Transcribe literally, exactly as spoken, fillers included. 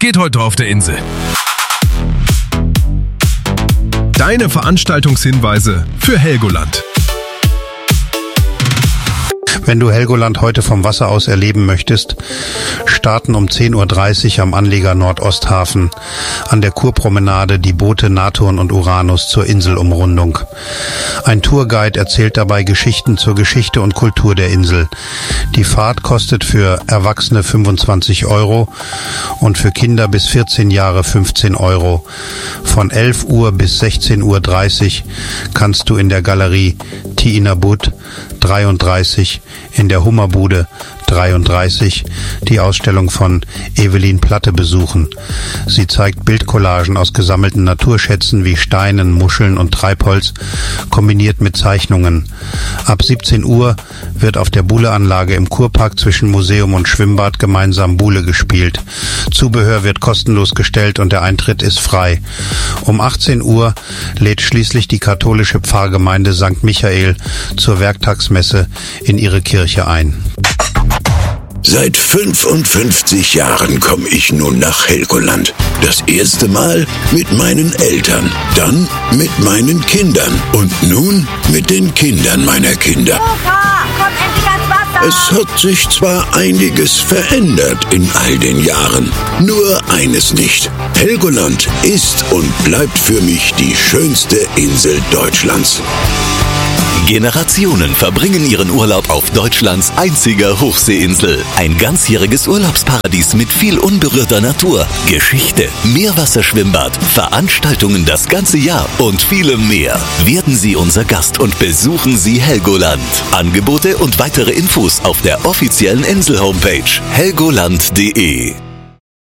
geht heute auf der Insel? Deine Veranstaltungshinweise für Helgoland. Wenn du Helgoland heute vom Wasser aus erleben möchtest, starten um zehn Uhr dreißig am Anleger Nordosthafen an der Kurpromenade die Boote Naturn und Uranus zur Inselumrundung. Ein Tourguide erzählt dabei Geschichten zur Geschichte und Kultur der Insel. Die Fahrt kostet für Erwachsene fünfundzwanzig Euro und für Kinder bis vierzehn Jahre fünfzehn Euro. Von elf Uhr bis sechzehn Uhr dreißig kannst du in der Galerie Tiinabut dreiunddreißig, in der Hummerbude dreiunddreißig die Ausstellung von Evelyn Platte besuchen. Sie zeigt Bildcollagen aus gesammelten Naturschätzen wie Steinen, Muscheln und Treibholz, kombiniert mit Zeichnungen. Ab siebzehn Uhr wird auf der Buleanlage im Kurpark zwischen Museum und Schwimmbad gemeinsam Bule gespielt. Zubehör wird kostenlos gestellt und der Eintritt ist frei. Um achtzehn Uhr lädt schließlich die katholische Pfarrgemeinde Sankt Michael zur Werktagsmesse in ihre Kirche ein. Seit fünfundfünfzig Jahren komme ich nun nach Helgoland. Das erste Mal mit meinen Eltern, dann mit meinen Kindern und nun mit den Kindern meiner Kinder. Opa, komm endlich ans Wasser! Es hat sich zwar einiges verändert in all den Jahren, nur eines nicht. Helgoland ist und bleibt für mich die schönste Insel Deutschlands. Generationen verbringen ihren Urlaub auf Deutschlands einziger Hochseeinsel. Ein ganzjähriges Urlaubsparadies mit viel unberührter Natur, Geschichte, Meerwasserschwimmbad, Veranstaltungen das ganze Jahr und vielem mehr. Werden Sie unser Gast und besuchen Sie Helgoland. Angebote und weitere Infos auf der offiziellen Insel-Homepage helgoland punkt de.